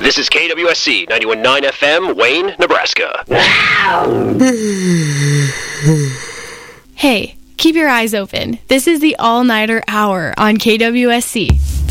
This is KWSC 91.9 FM, Wayne, Nebraska. Hey, keep your eyes open. This is the All-Nighter Hour on KWSC.